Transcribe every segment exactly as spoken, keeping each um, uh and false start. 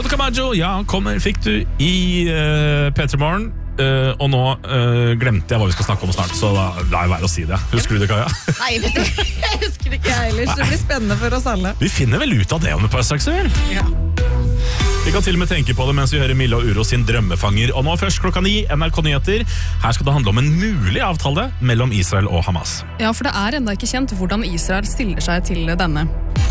Camila Cabello, ja, kommer, fikk du i uh, P tre Morgen. Uh, og nå uh, glemte jeg hva vi skal snakke om snart, så da la jeg være å si det. Husker du det, Kaja? Nei, vet du, jeg husker det ikke jeg heller, så det blir spennende for oss alle. Vi finner vel ut av det om et par straks, vel? Ja. Vi kan til og med tenke på det mens vi hører Mille og Uro sin drømmefanger. Og nå først klokka ni, N R K Nyheter. Her skal det handle om en mulig avtale mellom Israel og Hamas. Ja, for det er enda ikke kjent hvordan Israel stiller seg til denne.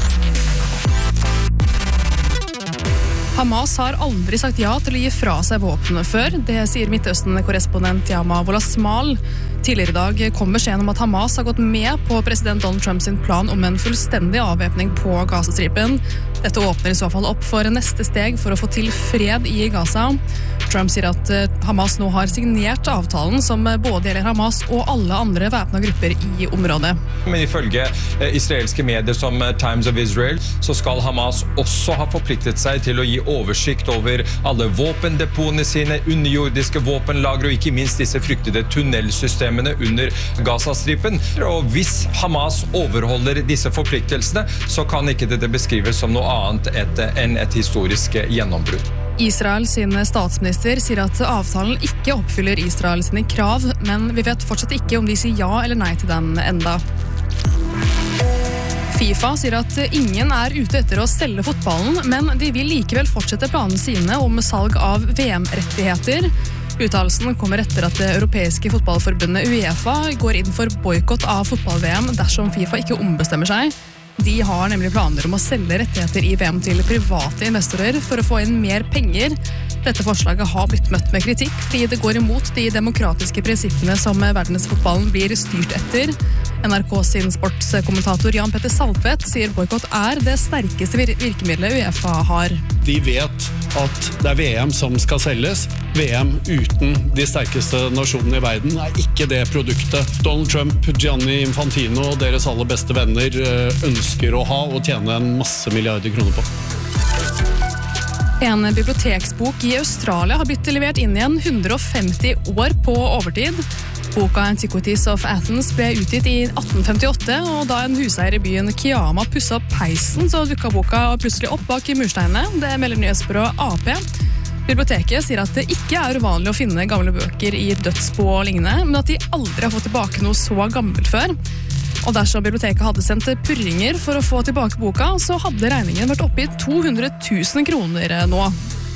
Hamas har aldri sagt ja til å gi fra seg våpnene før. Det sier Midtøsten-korrespondent Yama Wolasmal. Tidligere i dag kom beskjeden om at Hamas har gått med på president Donald Trump sin plan om en fullstendig avvæpning på Gazastripen. Dette åpner i så fall opp for neste steg for å få til fred i Gaza. Trump sier at Hamas nå har signert avtalen som både gjelder Hamas og alle andre væpnede grupper i området. Men ifølge israelske medier som Times of Israel så skal Hamas også ha forpliktet seg til å gi oversikt over alle våpendepotene sine, underjordiske våpenlagre og ikke minst disse fryktede tunnelsystemene under Gazastripen. Og hvis Hamas overholder disse forpliktelsene, så kan ikke dette beskrives som noe annet et, enn et historisk gjennombrudd. Israel sin statsminister sier at avtalen ikke oppfyller Israel sine krav, men vi vet fortsatt ikke om de sier ja eller nei til den enda. FIFA sier at ingen er ute etter å selge fotballen, men de vil likevel fortsette planene sine om salg av V M-rettigheter. Uttalelsen kommer etter at det europeiske fotballforbundet UEFA går inn for boykott av fotball-V M dersom FIFA ikke ombestemmer seg. De har nemlig planer om å selge rettigheter i V M til private investorer for å få inn mer penger. Dette forslaget har blitt møtt med kritikk fordi det går imot de demokratiske prinsippene som verdensfotballen blir styrt etter. N R K sin sportskommentator Jan Petter Saltvedt sier boykott er det sterkeste vir- virkemidlet UEFA har. De vet at det er V M som skal selges. V M uten de sterkeste nasjonene i verden er ikke det produktet Donald Trump, Gianni Infantino og deres aller beste venner ønsker å ha og tjene en masse milliarder kroner på. En biblioteksbok i Australia har blitt levert inn igjen hundre og femti år på overtid. Boka Antiquities of Athens ble utgitt i atten femtiåtte, og da en huseier i byen Kiama pusset opp peisen, så dukket boka plutselig opp bak i mursteinene. Det melder nyhetsbyrået A P. Biblioteket sier at det ikke er uvanlig å finne gamle bøker i dødsbo og lignende, men at de aldri har fått tilbake noe så gammelt før. Og dersom biblioteket hadde sendt purringer for å få tilbake boka, så hadde regningen vært oppe i to hundre tusen kroner nå.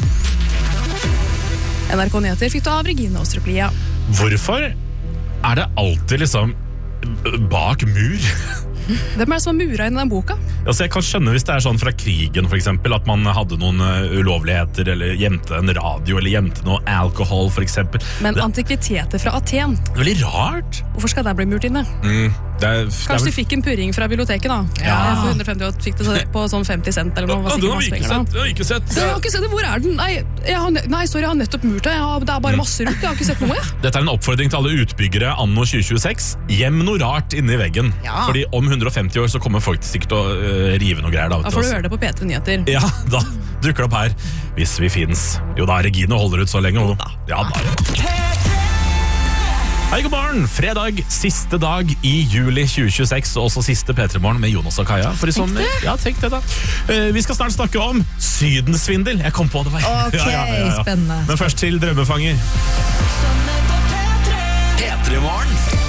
N R K Nyheter fikk du av Regine Ostrup Lia. Hvorfor er det alltid liksom bak mur? Hvem er det som har muret inn i den boka? Altså jeg kan skjønne hvis det er sånn fra krigen for eksempel, at man hadde noen ulovligheter, eller gjemte en radio, eller gjemte noe alkohol for eksempel. Men det, antikviteter fra Aten. det er veldig rart. Hvorfor skal det bli murt inne? Mm, det er, Kanskje det er de fikk en purring fra biblioteket da. Ja. For hundre og femti år fikk det på sånn femti cent eller noe. Ja, den har vi ikke sett, den har vi ikke sett. Jeg har ikke sett det, hvor er den? Nei, jeg har, nei sorry, jeg har nettopp murt det. Jeg har, det er bare masse rundt, jeg har ikke sett noe. Jeg. Dette er en oppfordring til alle utbyggere anno tjue tjueseks. Gjem noe rart inne i veggen. Ja. Fordi om hundre og femti år så kommer folk sikkert til å uh, rive noe greier. Da, Da får du høre det på P tre Nyheter. Ja, da dukker det opp her. Hvis vi finnes. Jo da, Regine holder ut så lenge. Og, ja, da. Hei, god morgen! Fredag, siste dag i juli tjue tjueseks, og også siste P tre Morgen med Jonas og Kaja. For de som, ja, tenk det da. Uh, vi skal snart snakke om sydensvindel. Jeg kom på det. Ok, ja, ja, ja, ja. spennende. Men først til drømmefanger. P tre Morgen.